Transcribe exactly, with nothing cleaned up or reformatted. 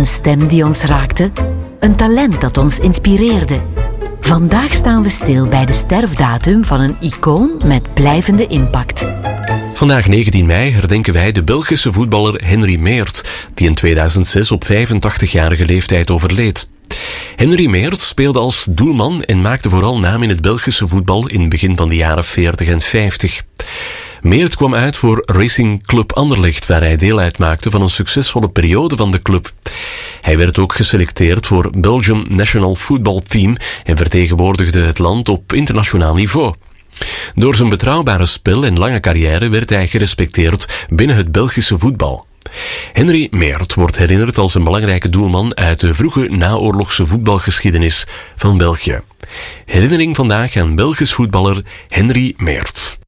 Een stem die ons raakte, een talent dat ons inspireerde. Vandaag staan we stil bij de sterfdatum van een icoon met blijvende impact. Vandaag negentien mei herdenken wij de Belgische voetballer Henry Meert, die in tweeduizend zes op vijfentachtigjarige leeftijd overleed. Henry Meert speelde als doelman en maakte vooral naam in het Belgische voetbal in het begin van de jaren veertig en vijftig. Meert kwam uit voor Racing Club Anderlecht, waar hij deel uitmaakte van een succesvolle periode van de club. Hij werd ook geselecteerd voor Belgium National Football Team en vertegenwoordigde het land op internationaal niveau. Door zijn betrouwbare spel en lange carrière werd hij gerespecteerd binnen het Belgische voetbal. Henry Meert wordt herinnerd als een belangrijke doelman uit de vroege naoorlogse voetbalgeschiedenis van België. Herinnering vandaag aan Belgisch voetballer Henry Meert.